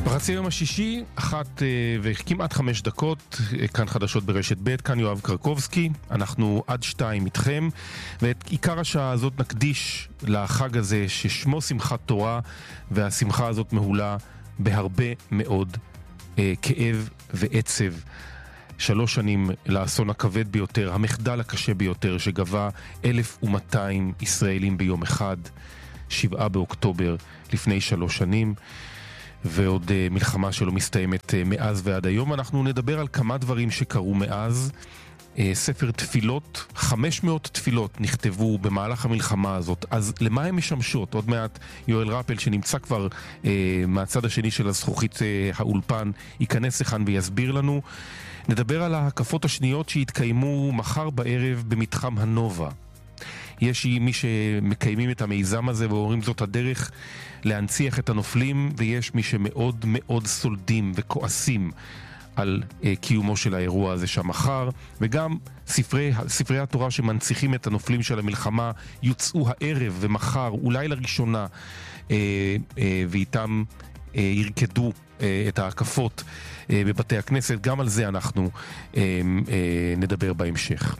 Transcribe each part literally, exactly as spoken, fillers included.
בחצי היום השישי, אחת וכמעט חמש דקות, כאן חדשות ברשת ב', כאן יואב קרקובסקי, אנחנו עד שתיים איתכם, ואת עיקר השעה הזאת נקדיש לחג הזה ששמו שמחת תורה, והשמחה הזאת מהולה בהרבה מאוד אה, כאב ועצב. שלוש שנים לאסון הכבד ביותר, המחדל הקשה ביותר שגבה אלף ומאתיים ישראלים ביום אחד, שבעה באוקטובר לפני שלוש שנים. ועוד uh, מלחמה שלא מסתיימת uh, מאז ועד היום. אנחנו נדבר על כמה דברים שקרו מאז. Uh, ספר תפילות, חמש מאות תפילות נכתבו במהלך המלחמה הזאת. אז למה הן משמשות? עוד מעט יואל רפל שנמצא כבר uh, מהצד השני של הזכוכית uh, האולפן ייכנס לכאן ויסביר לנו. נדבר על ההקפות השניות שהתקיימו מחר בערב במתחם הנובה. יש מי שמקיימים את המיזם הזה ואומרים זאת הדרך להנציח את הנופלים, ויש מי שמאוד מאוד סולדים וכועסים על uh, קיומו של האירוע הזה שם מחר, וגם ספרי, ספרי התורה שמנציחים את הנופלים של המלחמה יוצאו הערב ומחר, אולי לראשונה, uh, uh, ואיתם uh, ירקדו uh, את ההקפות uh, בבתי הכנסת. גם על זה אנחנו uh, uh, נדבר בהמשך.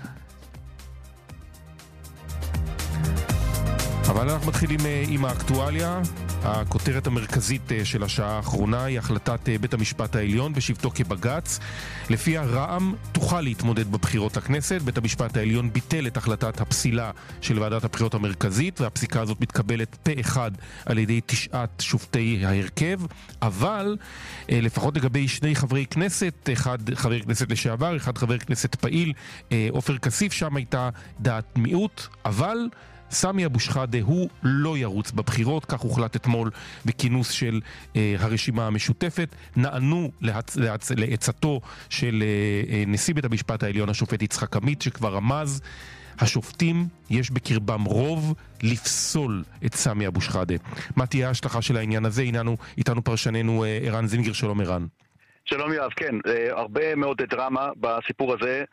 אבל אנחנו מתחילים עם האקטואליה. הכותרת המרכזית של השעה האחרונה היא החלטת בית המשפט העליון בשבתו כבג"ץ, לפיה רע"מ תוכל להתמודד בבחירות לכנסת. בית המשפט העליון ביטל את החלטת הפסילה של ועדת הבחירות המרכזית, והפסיקה הזאת מתקבלת פה אחד על ידי תשעת שופטי ההרכב, אבל לפחות לגבי שני חברי כנסת, אחד חבר כנסת לשעבר, אחד חבר כנסת פעיל, עופר כסיף, שם הייתה דעת מיעוט, אבל סמי אבו שחאדה הוא לא ירוץ בבחירות, כך הוחלט אתמול בכינוס של אה, הרשימה המשותפת. נענו להצ... להצ... לעצתו של אה, נשיא בית המשפט העליון השופט יצחק עמית, שכבר רמז, השופטים יש בקרבם רוב לפסול את סמי אבו שחאדה. מה תהיה ההשלכה של העניין הזה? איננו, איתנו פרשננו אה, ערן זינגר. שלום ערן. שלום יואב, כן, הרבה מאוד דרמה בסיפור הזה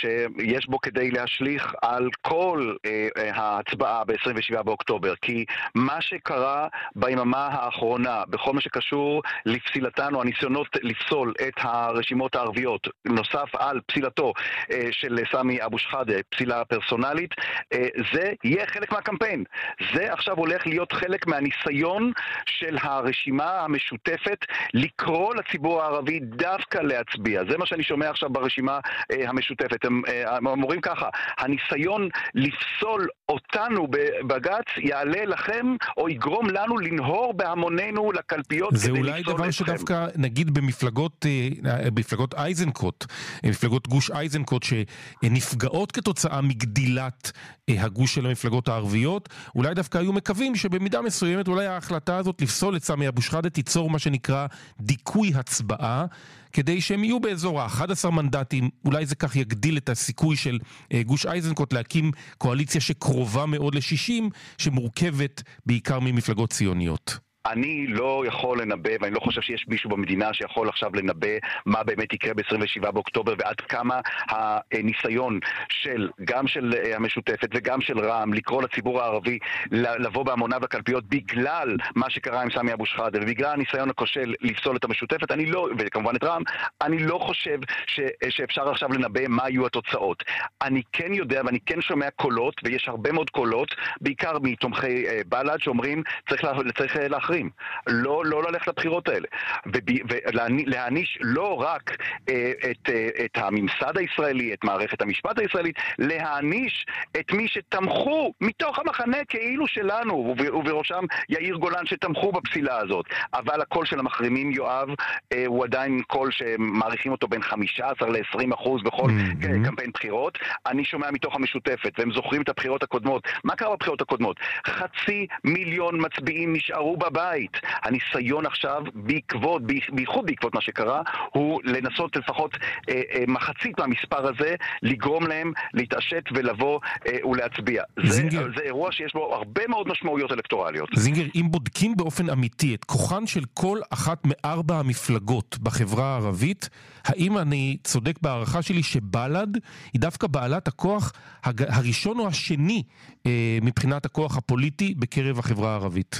שיש בו כדי להשליך על כל ההצבעה ב-עשרים ושבעה באוקטובר, כי מה שקרה ביממה האחרונה בכל מה שקשור לפסילתן או הניסיונות לפסול את הרשימות הערביות, נוסף על פסילתו של סמי אבו שחאדה, פסילה פרסונלית, זה יהיה חלק מהקמפיין. זה עכשיו הולך להיות חלק מהניסיון של הרשימה המשותפת לקרוא לציבור הערבי דווקא להצביע. זה מה שאני שומע עכשיו ברשימה אה, המשותפת. הם, אה, הם אומרים ככה, הניסיון לפסול אותנו בבג"ץ יעלה לכם או יגרום לנו לנהור בהמוננו לקלפיות כדי לפסול אתכם. זה אולי דבר שדווקא נגיד במפלגות, אה, במפלגות אייזנקוט, מפלגות גוש אייזנקוט שנפגעות כתוצאה מגדילת אה, הגוש של המפלגות הערביות, אולי דווקא היו מקווים שבמידה מסוימת אולי ההחלטה הזאת לפסול את סמי אבו שחאדה תיצור מה שנקרא דיכוי הצבעה, כדי שהם יהיו באזור ה-אחד עשר מנדטים. אולי זה כך יגדיל את הסיכוי של uh, גוש אייזנקוט להקים קואליציה שקרובה מאוד ל-שישים, שמורכבת בעיקר ממפלגות ציוניות. אני לא יכול לנבא, ואני לא חושב שיש מישהו במדינה שיכול עכשיו לנבא מה באמת יקרה ב-עשרים ושבעה באוקטובר, ועד כמה הניסיון של, גם של המשותפת וגם של רע"מ, לקרוא לציבור הערבי לבוא בהמוניו לקלפיות בגלל מה שקרה עם סמי אבו שחאדה, ובגלל הניסיון הכושל לפסול את המשותפת, אני לא, וכמובן את רע"מ, אני לא חושב ש, שאפשר עכשיו לנבא מה יהיו התוצאות. אני כן יודע, ואני כן שומע קולות, ויש הרבה מאוד קולות, בעיקר מתומכי בל"ד, שאומרים, צריך לה, צריך להחרים. לא, לא ללכת לבחירות האלה. ולהעניש לא רק אה, את, אה, את הממסד הישראלי, את מערכת המשפט הישראלית, להעניש את מי שתמכו מתוך המחנה כאילו שלנו, ובראשם יאיר גולן שתמכו בפסילה הזאת. אבל הקול של המחרימים, יואב, אה, הוא עדיין קול שמעריכים אותו בין חמישה עשר ל-עשרים אחוז בכל mm-hmm. קמפיין בחירות. אני שומע מתוך המשותפת, והם זוכרים את הבחירות הקודמות. מה קרה בבחירות הקודמות? חצי מיליון מצביעים נשארו בבית. הניסיון עכשיו, בעקבות, בייחוד בעקבות מה שקרה, הוא לנסות לפחות אה, אה, מחצית מהמספר הזה, לגרום להם להתעשת ולבוא אה, ולהצביע. זה, זה אירוע שיש בו הרבה מאוד משמעויות אלקטורליות. זינגר, אם בודקים באופן אמיתי את כוחן של כל אחת מארבע המפלגות בחברה הערבית, האם אני צודק בהערכה שלי שבל"ד היא דווקא בעלת הכוח הראשון או השני אה, מבחינת הכוח הפוליטי בקרב החברה הערבית?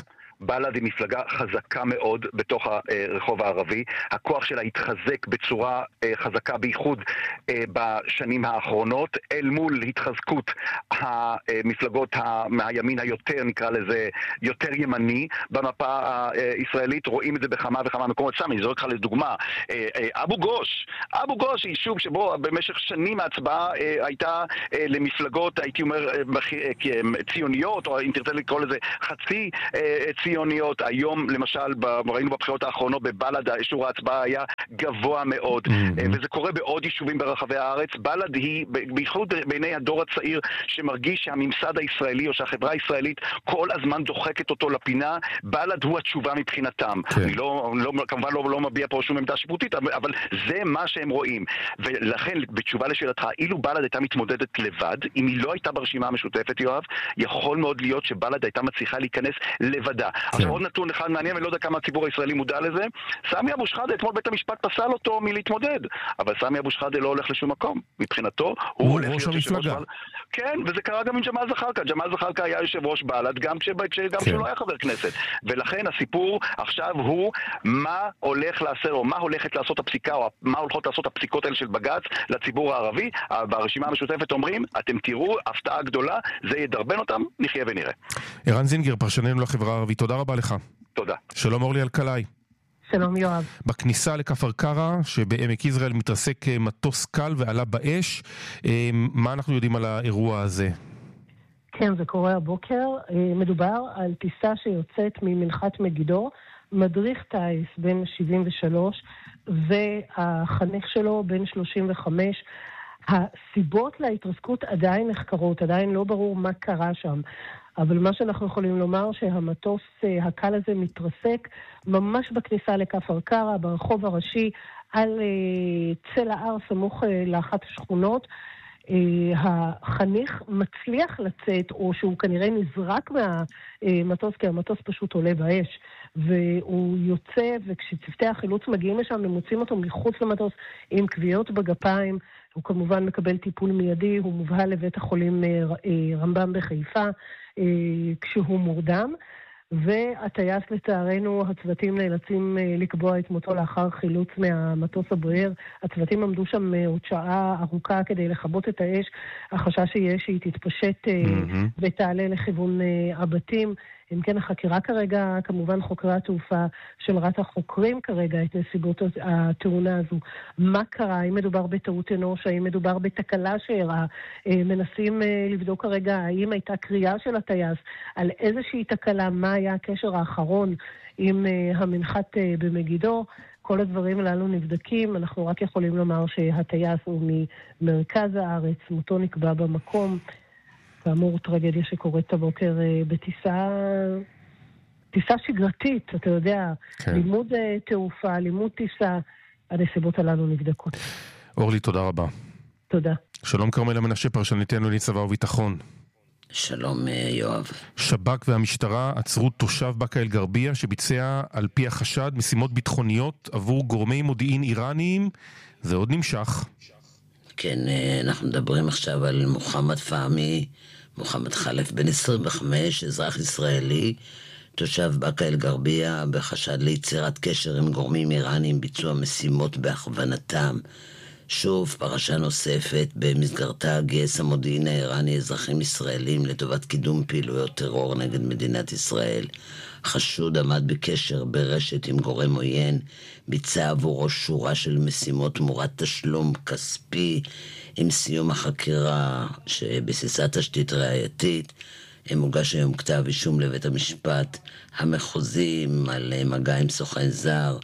בל"ד היא מפלגה חזקה מאוד בתוך הרחוב הערבי, הכוח שלה התחזק בצורה חזקה בייחוד בשנים האחרונות, אל מול התחזקות המפלגות מהימין היותר, נקרא לזה, יותר ימני במפה הישראלית. רואים את זה בכמה וכמה מקומות. סתם, אני זורק לך לדוגמה, אבו גוש, אבו גוש, יישוב שבו במשך שנים ההצבעה הייתה למפלגות, הייתי אומר, ציוניות, או אם תרצה לקרוא לזה חצי ציוניות. היום, למשל, ראינו בבחירות האחרונות בבל"ד, אישור ההצבעה היה גבוה מאוד, וזה קורה בעוד יישובים ברחבי הארץ. בל"ד היא, בייחוד בעיני הדור הצעיר, שמרגיש שהממסד הישראלי או שהחברה הישראלית כל הזמן דוחקת אותו לפינה, בל"ד הוא התשובה מבחינתם. אני לא, לא, כמובן לא, לא מביע פה שום עמדה שיפוטית, אבל זה מה שהם רואים. ולכן, בתשובה לשאלתך, אילו בל"ד הייתה מתמודדת לבד, אם היא לא הייתה ברשימה המשותפת, יואב, יכול מאוד להיות שבל"ד הייתה מצליחה להיכנס לבדה. עכשיו עוד נתון אחד מעניין, אני לא יודע כמה הציבור הישראלי מודע לזה, סמי אבו שחאדה, אתמול בית המשפט פסל אותו מלהתמודד, אבל סמי אבו שחאדה לא הולך לשום מקום. מבחינתו, הוא הולך ראש המפלגה. כן, וזה קרה גם עם ג'מאל זחאלקה. ג'מאל זחאלקה היה יושב ראש בל"ד, גם כשהוא לא היה חבר כנסת. ולכן הסיפור עכשיו הוא מה הולך לעשות, או מה הולכת לעשות הפסיקה, או מה הולכות לעשות הפסיקות האלה של בג"ץ לציבור הערבי. ברשימה המשותפת אומרים, אתם תראו, הפתעה גדולה, זה ידרבן אותם, נחיה ונראה. ערן זינגר, פרשננו לחברה הערבית, תודה רבה לך. תודה. שלום אורלי אלקלעי. שלום יואב. בכניסה לכפר קרע, שבעמק יזרעאל מתרסק מטוס קל ועלה באש, מה אנחנו יודעים על האירוע הזה? כן, זה קורה הבוקר. מדובר על טיסה שיוצאת ממנחת מגידו, מדריך טייס בן שבעים ושלוש, והחניך שלו בן שלושים וחמש. הסיבות להתרסקות עדיין נחקרות, עדיין לא ברור מה קרה שם. אבל מה שאנחנו יכולים לומר שהמטוס הקל הזה מתרסק ממש בכניסה לכפר קרע, ברחוב הראשי, על צל ההר סמוך לאחת השכונות. החניך מצליח לצאת, או שהוא כנראה נזרק מהמטוס, כי המטוס פשוט עולה באש, והוא יוצא, וכשצוותי החילוץ מגיעים לשם, הם מוצאים אותו מחוץ למטוס עם כוויות בגפיים. הוא כמובן מקבל טיפול מיידי, הוא מובהל לבית החולים רמב"ם בחיפה, כשהוא מורדם, והטייס לצערנו, הצוותים נאלצים לקבוע את מותו לאחר חילוץ מהמטוס הבוער. הצוותים עמדו שם עוד שעה ארוכה כדי לכבות את האש, החשש שיהיה שהיא תתפשט mm-hmm. ותעלה לכיוון הבתים. אם כן, החקירה כרגע, כמובן חוקרי התעופה של רת"א חוקרים כרגע את נסיבות התאונה הזו. מה קרה? האם מדובר בטעות אנוש? האם מדובר בתקלה שאירעה? מנסים לבדוק כרגע האם הייתה קריאה של הטייס על איזושהי תקלה, מה היה הקשר האחרון עם המנחת במגידו. כל הדברים הללו נבדקים. אנחנו רק יכולים לומר שהטייס הוא ממרכז הארץ, מותו נקבע במקום. כאמור, טרגדיה שקורית הבוקר בטיסה, טיסה שגרתית, אתה יודע, כן. לימוד תעופה, לימוד טיסה, הנסיבות הללו נבדקות. אורלי, תודה רבה. תודה. שלום כרמלה מנשה, פרשניתנו לענייני צבא וביטחון. שלום יואב. שב"כ והמשטרה עצרו תושב באקה אל גרבייה שביצע על פי החשד משימות ביטחוניות עבור גורמי מודיעין איראניים. זה עוד נמשך. כן, אנחנו מדברים עכשיו על מוחמד פהמי, מוחמד חלף בן עשרים וחמש, אזרח ישראלי, תושב באקה אל גרבייה, בחשד ליצירת קשר עם גורמים איראנים, ביצוע משימות בהכוונתם. שוב, פרשה נוספת, במסגרתה גייס המודיעין האיראני אזרחים ישראלים לטובת קידום פעילויות טרור נגד מדינת ישראל. חשוד עמד בקשר ברשת עם גורם עוין, ביצע עבורו שורה של משימות תמורת תשלום כספי, עם סיום החקירה שבסיסה תשתית ראייתית. מוגש היום כתב אישום לבית המשפט המחוזי על מגע עם סוכן זר.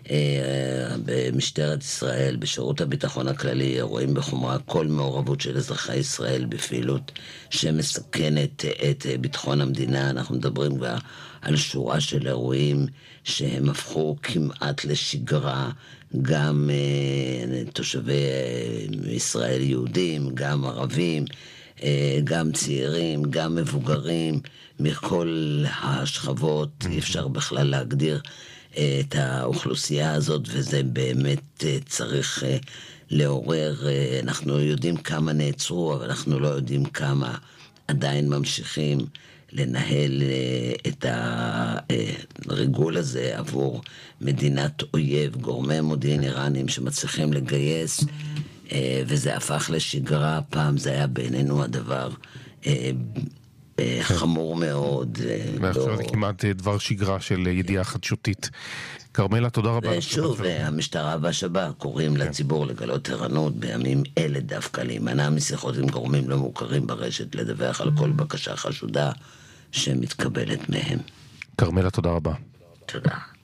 במשטרת ישראל, בשירות הביטחון הכללי, רואים בחומרה כל מעורבות של אזרחי ישראל בפעילות שמסכנת את ביטחון המדינה. אנחנו מדברים כבר על שורה של אירועים שהם הפכו כמעט לשגרה, גם תושבי ישראל יהודים, גם ערבים, גם צעירים, גם מבוגרים, מכל השכבות. אי אפשר בכלל להגדיר את האוכלוסייה הזאת, וזה באמת צריך לעורר. אנחנו יודעים כמה נעצרו, אבל אנחנו לא יודעים כמה עדיין ממשיכים לנהל את הריגול הזה עבור מדינת אויב, גורמי מודיעין איראנים שמצליחים לגייס, וזה הפך לשגרה. פעם זה היה בעינינו הדבר חמור מאוד. ועכשיו זה כמעט דבר שגרה של ידיעה חדשותית. כרמלה, תודה רבה. ושוב, המשטרה והשב"כ קוראים לציבור לגלות ערנות בימים אלה דווקא, להימנע משיחות עם גורמים לא מוכרים ברשת, לדווח על כל בקשה חשודה שמתקבלת מהם. כרמלה, תודה רבה. תודה.